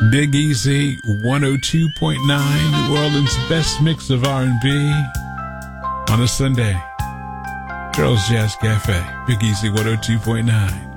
Big Easy 102.9, New Orleans' best mix of R&B on a Sunday. Charles Jazz Cafe, Big Easy 102.9.